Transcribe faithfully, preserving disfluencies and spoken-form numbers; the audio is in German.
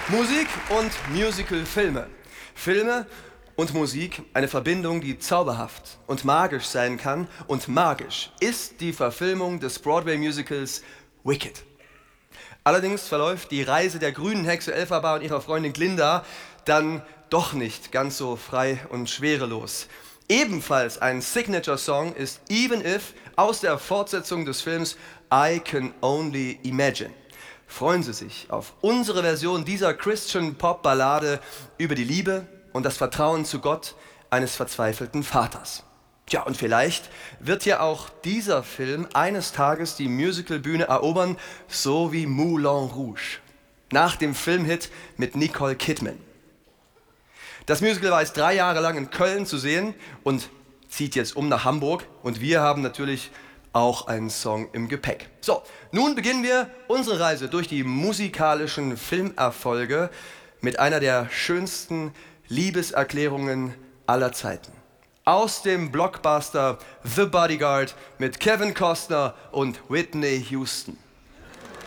Musik und Musical-Filme. Filme und Musik, eine Verbindung, die zauberhaft und magisch sein kann. Und magisch ist die Verfilmung des Broadway-Musicals Wicked. Allerdings verläuft die Reise der grünen Hexe Elphaba und ihrer Freundin Glinda dann doch nicht ganz so frei und schwerelos. Ebenfalls ein Signature-Song ist Even If aus der Fortsetzung des Films I Can Only Imagine. Freuen Sie sich auf unsere Version dieser Christian-Pop-Ballade über die Liebe und das Vertrauen zu Gott eines verzweifelten Vaters. Tja, und vielleicht wird ja auch dieser Film eines Tages die Musicalbühne erobern, so wie Moulin Rouge, nach dem Filmhit mit Nicole Kidman. Das Musical war jetzt drei Jahre lang in Köln zu sehen und zieht jetzt um nach Hamburg. Und wir haben natürlich auch einen Song im Gepäck. So, nun beginnen wir unsere Reise durch die musikalischen Filmerfolge mit einer der schönsten Liebeserklärungen aller Zeiten. Aus dem Blockbuster The Bodyguard mit Kevin Costner und Whitney Houston.